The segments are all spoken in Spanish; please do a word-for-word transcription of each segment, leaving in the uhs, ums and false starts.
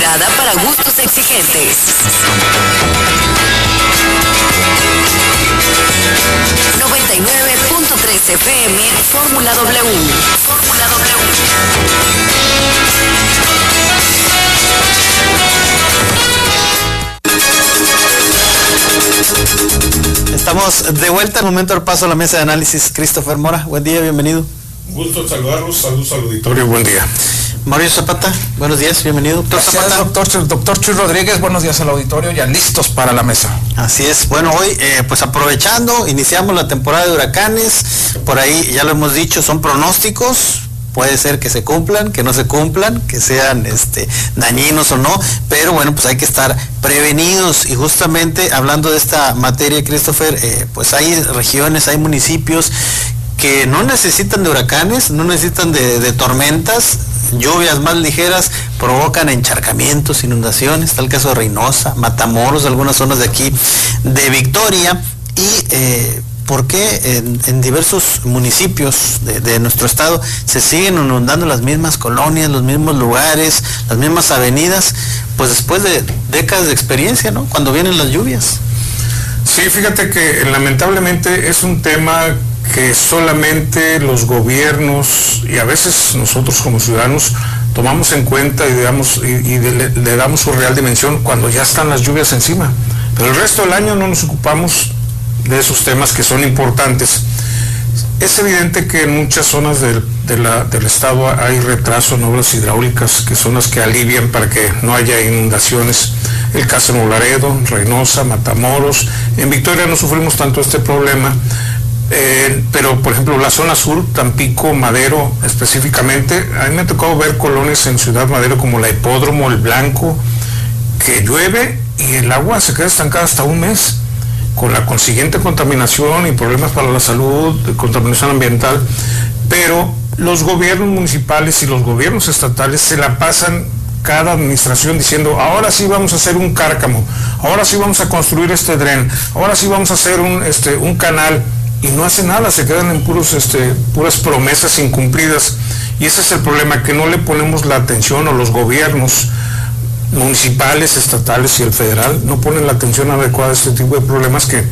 Moderada para gustos exigentes. noventa y nueve punto tres F M, Fórmula W. Fórmula W. Estamos de vuelta, al momento del paso a la mesa de análisis. Christopher Mora, buen día, bienvenido. Un gusto saludarlos, saludos al auditorio, buen día. Mauricio Zapata, buenos días, bienvenido. Doctor Zapata. Doctor, doctor Chuy Rodríguez, buenos días al auditorio, ya listos para la mesa. Así es, bueno, hoy eh, pues aprovechando, iniciamos la temporada de huracanes, por ahí ya lo hemos dicho, son pronósticos, puede ser que se cumplan, que no se cumplan, que sean este, dañinos o no, pero bueno, pues hay que estar prevenidos. Y justamente hablando de esta materia, Christopher, eh, pues hay regiones, hay municipios que no necesitan de huracanes, no necesitan de, de tormentas, lluvias más ligeras provocan encharcamientos, inundaciones, está el caso de Reynosa, Matamoros, algunas zonas de aquí, de Victoria, y eh, ¿por qué en, en diversos municipios de, de nuestro estado se siguen inundando las mismas colonias, los mismos lugares, las mismas avenidas, pues después de décadas de experiencia, ¿no? Cuando vienen las lluvias. Sí, fíjate que lamentablemente es un tema que solamente los gobiernos y a veces nosotros como ciudadanos tomamos en cuenta y, damos, y, y le, le damos su real dimensión cuando ya están las lluvias encima. Pero el resto del año no nos ocupamos de esos temas que son importantes. Es evidente que en muchas zonas del, de la, del estado hay retraso en obras hidráulicas que son las que alivian para que no haya inundaciones. El caso de Laredo, Reynosa, Matamoros. En Victoria no sufrimos tanto este problema, eh, pero por ejemplo la zona sur, Tampico, Madero específicamente, a mí me ha tocado ver colonias en Ciudad Madero como la Hipódromo, el Blanco, que llueve y el agua se queda estancada hasta un mes, con la consiguiente contaminación y problemas para la salud, contaminación ambiental, pero los gobiernos municipales y los gobiernos estatales se la pasan cada administración diciendo, ahora sí vamos a hacer un cárcamo, ahora sí vamos a construir este dren, ahora sí vamos a hacer un, este, un canal, y no hace nada, se quedan en puros, este, puras promesas incumplidas, y ese es el problema, que no le ponemos la atención, o los gobiernos municipales, estatales y el federal no ponen la atención adecuada a este tipo de problemas que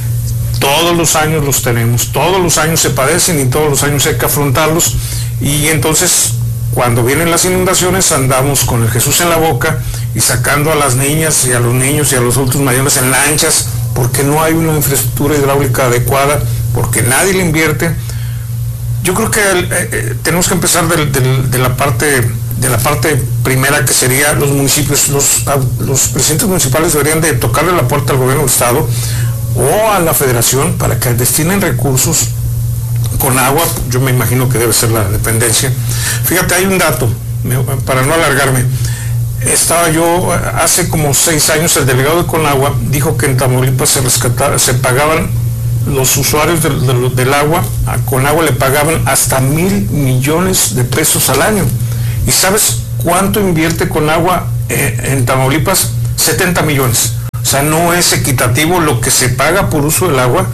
todos los años los tenemos, todos los años se padecen y todos los años hay que afrontarlos, y entonces cuando vienen las inundaciones andamos con el Jesús en la boca y sacando a las niñas y a los niños y a los adultos mayores en lanchas porque no hay una infraestructura hidráulica adecuada, porque nadie le invierte. Yo creo que eh, eh, tenemos que empezar de, de, de la parte de la parte primera, que sería los municipios. Los, los presidentes municipales deberían de tocarle la puerta al gobierno del estado o a la federación para que destinen recursos con agua. Yo me imagino que debe ser la dependencia. Fíjate, hay un dato, para no alargarme. Estaba yo, hace como seis años, el delegado de Conagua dijo que en Tamaulipas se rescataba, se pagaban los usuarios del, del, del agua, a Conagua le pagaban hasta mil millones de pesos al año. ¿Y sabes cuánto invierte Conagua eh, en Tamaulipas? setenta millones. O sea, no es equitativo lo que se paga por uso del agua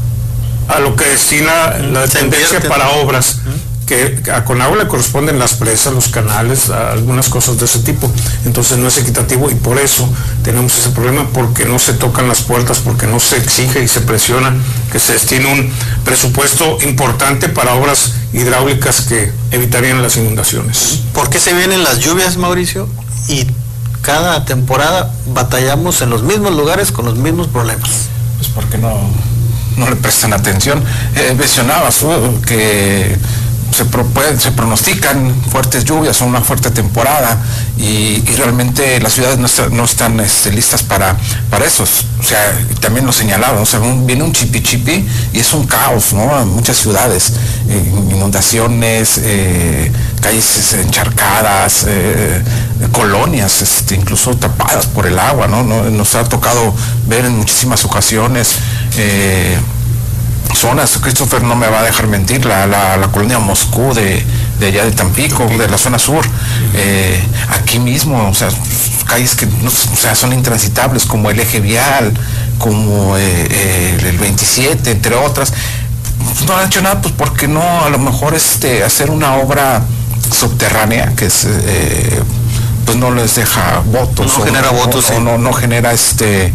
a lo que destina la dependencia para obras, que a Conagua le corresponden las presas, los canales, algunas cosas de ese tipo. Entonces no es equitativo y por eso tenemos ese problema, porque no se tocan las puertas, porque no se exige y se presiona que se destine un presupuesto importante para obras hidráulicas que evitarían las inundaciones. ¿Por qué se vienen las lluvias, Mauricio? Y cada temporada batallamos en los mismos lugares con los mismos problemas. Pues porque no, no le prestan atención. Eh, mencionabas uh, que Se, pro, puede, se pronostican fuertes lluvias o una fuerte temporada y, y realmente las ciudades no, está, no están este, listas para, para eso. O sea, también lo señalaba, o sea, un, viene un chipi chipi y es un caos, ¿no? En muchas ciudades, eh, inundaciones, eh, calles encharcadas, eh, colonias este, incluso tapadas por el agua, ¿no? Nos ha tocado ver en muchísimas ocasiones eh, zonas, Christopher no me va a dejar mentir, la, la, la colonia Moscú de, de allá de Tampico, de la zona sur, eh, aquí mismo, o sea, calles que no, o sea, son intransitables, como el eje vial, como eh, eh, el veintisiete, entre otras. No han hecho nada, pues porque no, a lo mejor este, hacer una obra subterránea, que es eh, pues no les deja votos. No o, genera o, votos, o, sí. no, no genera este...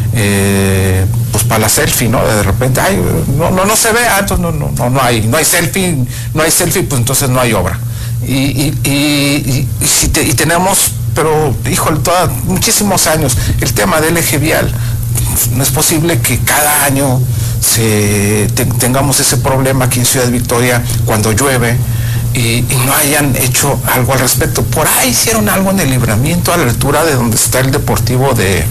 Eh, pues para la selfie, ¿no? De repente, ay, no, no, no se ve, ah, entonces no, no, no, no hay, no hay selfie, no hay selfie, pues entonces no hay obra. Y, y, y, y, y, si te, y tenemos, pero, híjole, toda, muchísimos años, el tema del eje vial. No es posible que cada año se, te, tengamos ese problema aquí en Ciudad Victoria cuando llueve y, y no hayan hecho algo al respecto. Por ahí hicieron algo en el Libramiento a la altura de donde está el Deportivo de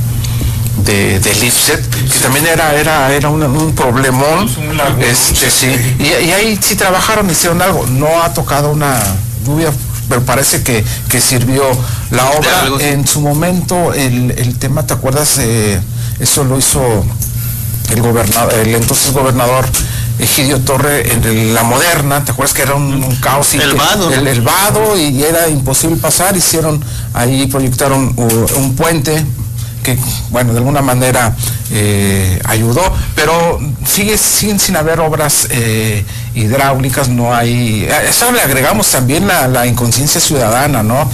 de, de Lipset, que también era era era un, un problemón, este, sí, y, y ahí sí trabajaron, hicieron algo. No ha tocado una lluvia, pero parece que, que sirvió la obra. En su momento el, el tema, ¿te acuerdas? Eh, eso lo hizo el gobernador, el entonces gobernador Egidio Torre en la Moderna. ¿Te acuerdas que era un, un caos? El vado. El, el vado, y era imposible pasar. Hicieron, ahí proyectaron uh, un puente que, bueno, de alguna manera eh, ayudó, pero sigue, siguen sin haber obras eh, hidráulicas, no hay. A eso le agregamos también la, la inconsciencia ciudadana, ¿no?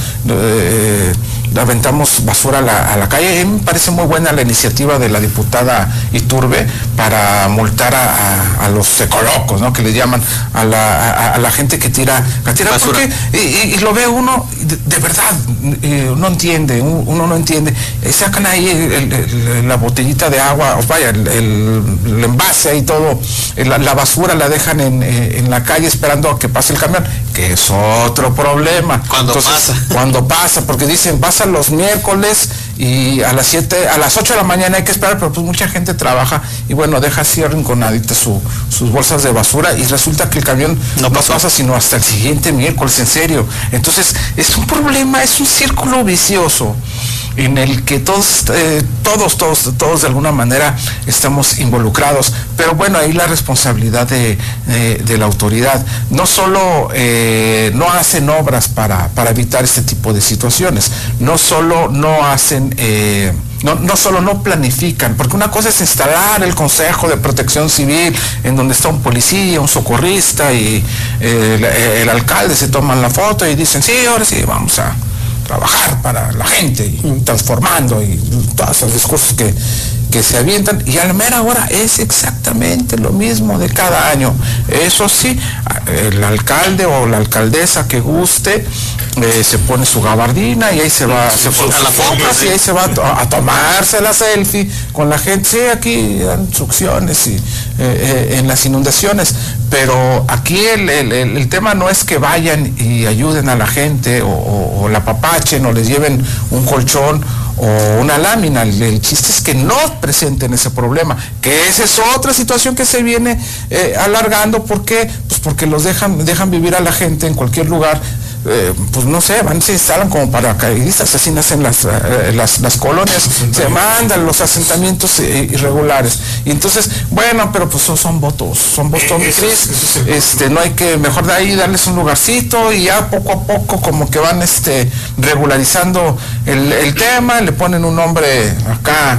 Eh, aventamos basura a la, a la calle. A mí me parece muy buena la iniciativa de la diputada Iturbe para multar a, a, a los ecolocos, ¿no? Que le llaman a la, a, a la gente que tira, que tira basura. Porque, y, y lo ve uno, de, de verdad, eh, no entiende, uno no entiende. Eh, sacan ahí el, el, el, la botellita de agua, o vaya, el, el, el envase y todo, la, la basura la dejan en, en la calle esperando a que pase el camión, que es otro problema. Cuando Entonces, pasa. Cuando pasa, porque dicen, pasa los miércoles y a las siete, a las ocho de la mañana hay que esperar, pero pues mucha gente trabaja y bueno, deja así arrinconadita su, sus bolsas de basura y resulta que el camión no, no pasa sino hasta el siguiente miércoles, en serio. Entonces es un problema, es un círculo vicioso en el que todos, eh, todos, todos, todos de alguna manera estamos involucrados, pero bueno, ahí la responsabilidad de, de, de la autoridad. No solo eh, no hacen obras para, para evitar este tipo de situaciones, no solo no hacen, eh, no, no solo no planifican, porque una cosa es instalar el Consejo de Protección Civil, en donde está un policía, un socorrista y eh, el, el alcalde se toman la foto y dicen, sí, ahora sí, vamos a trabajar para la gente, y transformando y todos esos discursos que, que se avientan, y a la mera hora es exactamente lo mismo de cada año. Eso sí, el alcalde o la alcaldesa que guste eh, se pone su gabardina y ahí se va, se pone a la foto y ahí se va a, a tomarse la selfie con la gente. Sí, aquí dan instrucciones y, eh, eh, en las inundaciones, pero aquí el, el, el tema no es que vayan y ayuden a la gente o, o, o la papachen o les lleven un colchón o una lámina. El, el chiste es que no presenten ese problema, que esa es otra situación que se viene eh, alargando. ¿Por qué? Pues porque los dejan, dejan vivir a la gente en cualquier lugar. Eh, pues no sé, van, se instalan como paracaidistas, así nacen las, eh, las, las colonias, se mandan los asentamientos eh, irregulares. Y entonces, bueno, pero pues son, son votos, son votos, eh, Cris, este, no hay que, mejor de ahí darles un lugarcito y ya poco a poco como que van este regularizando el, el tema, le ponen un nombre acá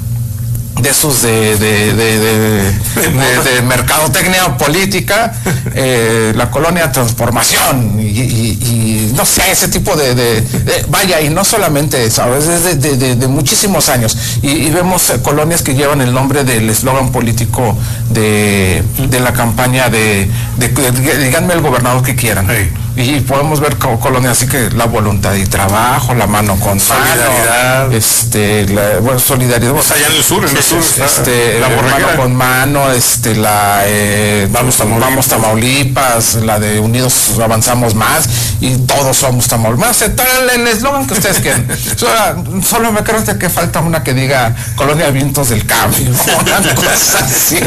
de esos de, de, de, de, de, de mercadotecnia política, eh, la colonia Transformación, y, y, y no sé, ese tipo de, de, de, vaya, y no solamente eso, a veces de, de, de, de muchísimos años, y, y vemos eh, colonias que llevan el nombre del eslogan político de, de la campaña de, de, de, de díganme el gobernador que quieran. Hey. Y podemos ver como colonias así que la voluntad y trabajo, la mano con solidaridad, mano, este, la, bueno, solidaridad. Pues allá en el sur, en el sur, este, la mano con mano, este, la eh, vamos, Tamaulipas. vamos Tamaulipas, la de Unidos Avanzamos Más, y todos somos Tamaulipas. Tal el eslogan que ustedes quieren. Solo, solo me creo que falta una que diga Colonia Vientos del Cambio, una cosa así.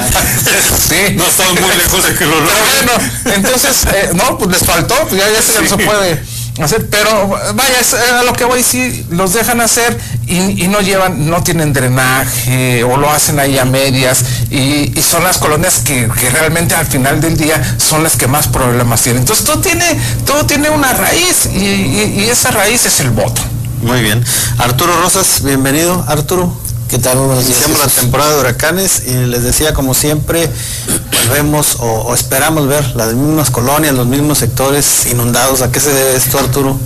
Sí. No estamos muy lejos de que lo logren. Pero bueno, entonces, eh, no, pues les faltó, pues ya, ya sí. no se puede hacer, pero vaya, es a lo que voy, sí, los dejan hacer y, y no llevan, no tienen drenaje o lo hacen ahí a medias, y, y son las colonias que, que realmente al final del día son las que más problemas tienen. Entonces todo tiene, todo tiene una raíz, y, y, y esa raíz es el voto. Muy bien. Arturo Rosas, bienvenido. Arturo, ¿qué tal? Iniciamos la temporada de huracanes y les decía, como siempre, pues vemos o, o esperamos ver las mismas colonias, los mismos sectores inundados. ¿A qué se debe esto, Arturo?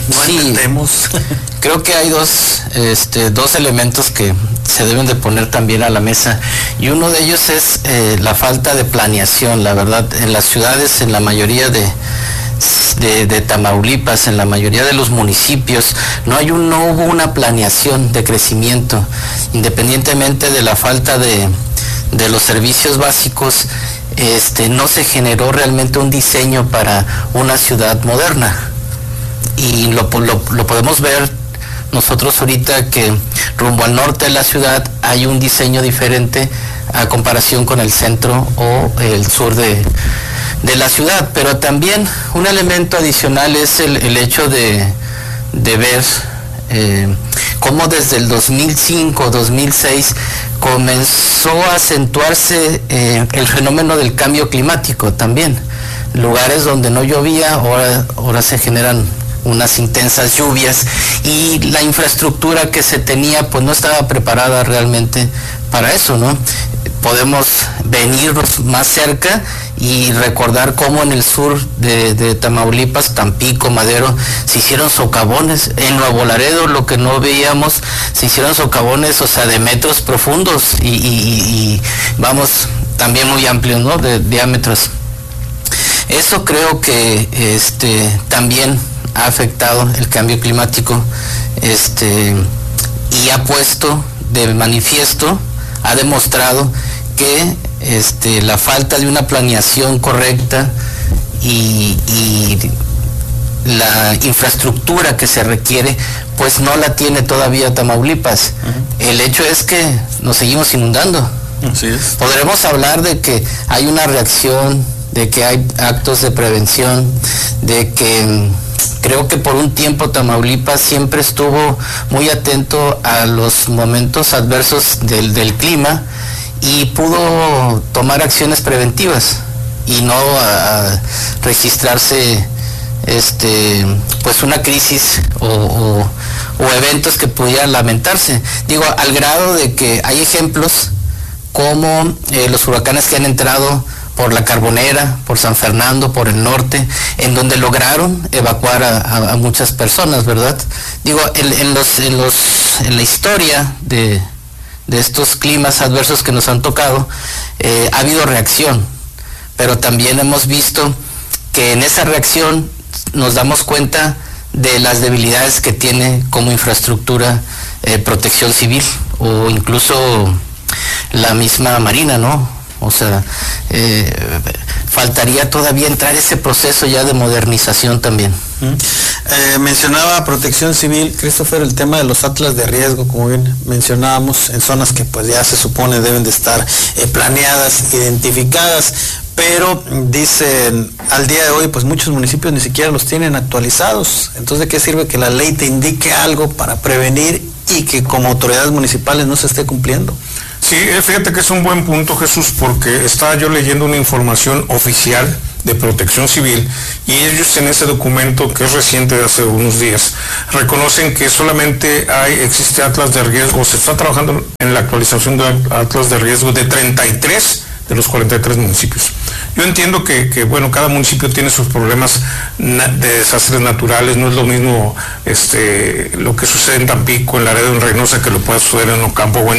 no sí, entendemos. Creo que hay dos, este, dos elementos que se deben de poner también a la mesa, y uno de ellos es eh, la falta de planeación. La verdad, en las ciudades, en la mayoría de, de, de Tamaulipas, en la mayoría de los municipios, no hay un, no hubo una planeación de crecimiento, independientemente de la falta de, de los servicios básicos. Este, no se generó realmente un diseño para una ciudad moderna, y lo, lo, lo podemos ver nosotros ahorita, que rumbo al norte de la ciudad hay un diseño diferente a comparación con el centro o el sur de, de la ciudad. Pero también un elemento adicional es el, el hecho de, de ver eh, cómo desde el dos mil cinco, dos mil seis comenzó a acentuarse eh, el fenómeno del cambio climático también. Lugares donde no llovía, ahora, ahora se generan unas intensas lluvias, y la infraestructura que se tenía pues no estaba preparada realmente para eso, ¿no? Podemos venirnos más cerca y recordar cómo en el sur de, de Tamaulipas, Tampico, Madero, se hicieron socavones. En Nuevo Laredo, lo que no veíamos, se hicieron socavones, o sea, de metros profundos y, y, y vamos, también muy amplios, ¿no? De diámetros. Eso creo que este, también ha afectado el cambio climático, este, y ha puesto de manifiesto, ha demostrado que este, la falta de una planeación correcta y, y la infraestructura que se requiere, pues no la tiene todavía Tamaulipas. Uh-huh. El hecho es que nos seguimos inundando. Así es. Podremos hablar de que hay una reacción, de que hay actos de prevención, de que creo que por un tiempo Tamaulipas siempre estuvo muy atento a los momentos adversos del, del clima, y pudo tomar acciones preventivas y no a, a registrarse este pues una crisis o, o, o eventos que pudieran lamentarse. Digo, al grado de que hay ejemplos como eh, los huracanes que han entrado por la Carbonera, por San Fernando, por el norte, en donde lograron evacuar a, a, a muchas personas, ¿verdad? Digo, en, en, los, en, los, en la historia de, de estos climas adversos que nos han tocado, eh, ha habido reacción, pero también hemos visto que en esa reacción nos damos cuenta de las debilidades que tiene como infraestructura eh, Protección Civil, o incluso la misma Marina, ¿no? O sea, eh, faltaría todavía entrar ese proceso ya de modernización también. Eh, mencionaba Protección Civil, Christopher, el tema de los atlas de riesgo, como bien mencionábamos, en zonas que pues ya se supone deben de estar eh, planeadas, identificadas, pero dicen al día de hoy pues muchos municipios ni siquiera los tienen actualizados. Entonces, ¿de qué sirve que la ley te indique algo para prevenir y que como autoridades municipales no se esté cumpliendo? Sí, fíjate que es un buen punto, Jesús, porque estaba yo leyendo una información oficial de Protección Civil, y ellos en ese documento, que es reciente, de hace unos días, reconocen que solamente hay, existe atlas de riesgo, se está trabajando en la actualización de atlas de riesgo de treinta y tres de los cuarenta y tres municipios. Yo entiendo que, que bueno, cada municipio tiene sus problemas de desastres naturales, no es lo mismo este, lo que sucede en Tampico, en Laredo, en Reynosa, que lo puede suceder en Ocampo o en